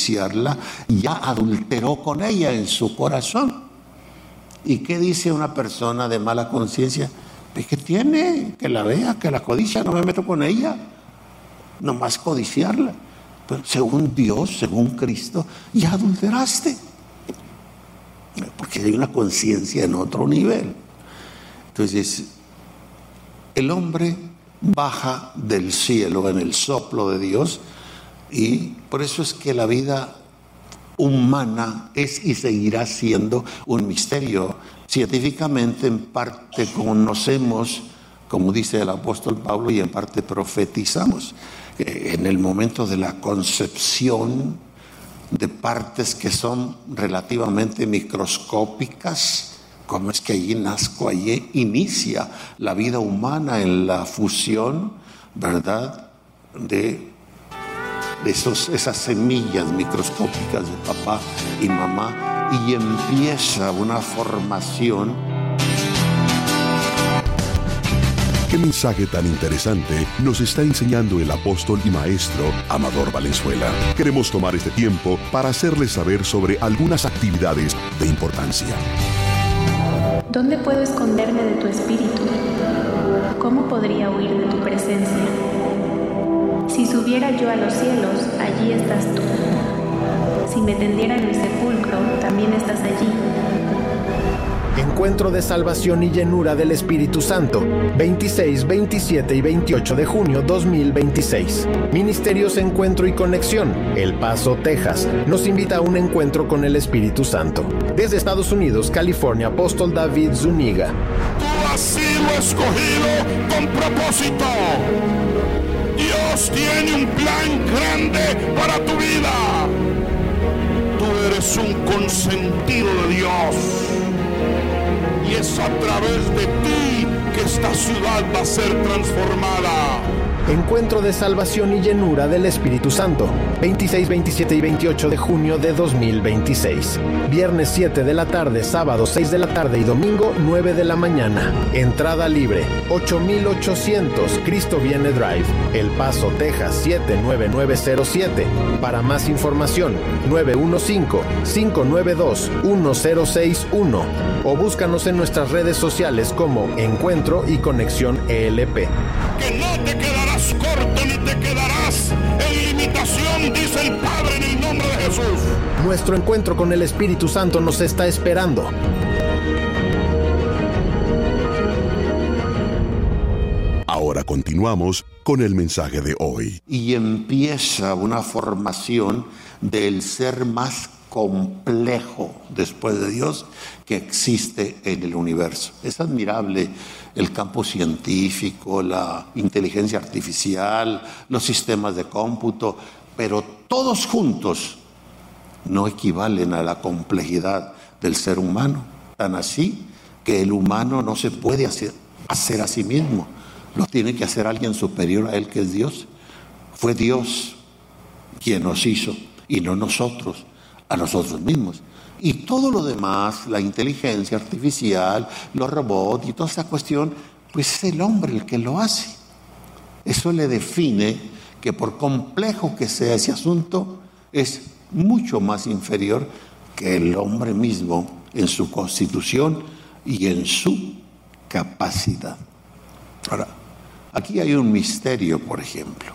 codiciarla, ya adulteró con ella en su corazón. ¿Y qué dice una persona de mala conciencia? ¿De qué tiene? Que la vea, que la codicia, no me meto con ella. Nomás codiciarla. Pero según Dios, según Cristo, ya adulteraste. Porque hay una conciencia en otro nivel. Entonces, el hombre baja del cielo en el soplo de Dios, y por eso es que la vida humana es y seguirá siendo un misterio. Científicamente en parte conocemos, como dice el apóstol Pablo, y en parte profetizamos. En el momento de la concepción de partes que son relativamente microscópicas, cómo es que allí nazco, allí inicia la vida humana en la fusión, ¿verdad?, de esas semillas microscópicas de papá y mamá, y empieza una formación. Qué mensaje tan interesante nos está enseñando el apóstol y maestro Amador Valenzuela. Queremos tomar este tiempo para hacerles saber sobre algunas actividades de importancia. ¿Dónde puedo esconderme de tu espíritu? ¿Cómo podría huir de tu presencia? Si subiera yo a los cielos, allí estás tú. Si me tendiera en el sepulcro, también estás allí. Encuentro de salvación y llenura del Espíritu Santo, 26, 27 y 28 de junio 2026. Ministerios Encuentro y Conexión, El Paso, Texas, nos invita a un encuentro con el Espíritu Santo. Desde Estados Unidos, California, apóstol David Zúñiga. Tú has sido escogido con propósito. Dios tiene un plan grande para tu vida. Tú eres un consentido de Dios. Y es a través de ti que esta ciudad va a ser transformada. Encuentro de salvación y llenura del Espíritu Santo, 26, 27 y 28 de junio de 2026. Viernes 7 de la tarde, sábado 6 de la tarde y domingo 9 de la mañana. Entrada libre, 8800 Cristo Viene Drive, El Paso, Texas 79907. Para más información, 915-592-1061 o búscanos en nuestras redes sociales como Encuentro y Conexión ELP. Que no te quedarás corto ni te quedarás en limitación, dice el Padre, en el nombre de Jesús. Nuestro encuentro con el Espíritu Santo nos está esperando. Ahora continuamos con el mensaje de hoy. Y empieza una formación del ser más complejo después de Dios que existe en el universo. Es admirable el campo científico, la inteligencia artificial, los sistemas de cómputo, pero todos juntos no equivalen a la complejidad del ser humano. Tan así que el humano no se puede hacer a sí mismo, lo tiene que hacer alguien superior a él, que es Dios. Fue Dios quien nos hizo y no nosotros a nosotros mismos. Y todo lo demás, la inteligencia artificial, los robots y toda esa cuestión, pues es el hombre el que lo hace. Eso le define que por complejo que sea ese asunto, es mucho más inferior que el hombre mismo en su constitución y en su capacidad. Ahora, aquí hay un misterio, por ejemplo.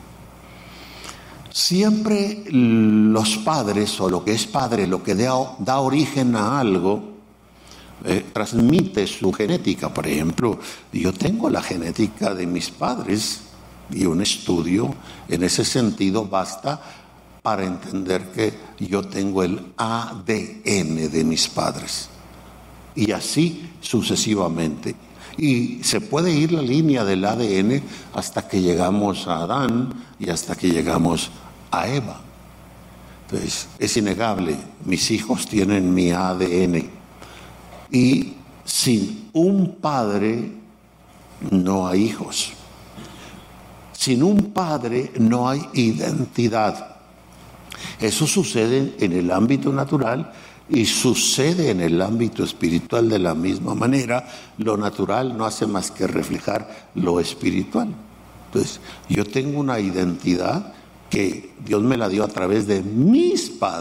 Siempre los padres, o lo que es padre, lo que da origen a algo, transmite su genética. Por ejemplo, yo tengo la genética de mis padres y un estudio en ese sentido basta para entender que yo tengo el ADN de mis padres. Y así sucesivamente. Y se puede ir la línea del ADN hasta que llegamos a Adán y hasta que llegamos a Eva. Entonces, es innegable, mis hijos tienen mi ADN. Y sin un padre no hay hijos. Sin un padre no hay identidad. Eso sucede en el ámbito natural y sucede en el ámbito espiritual de la misma manera. Lo natural no hace más que reflejar lo espiritual. Entonces, yo tengo una identidad que Dios me la dio a través de mis padres.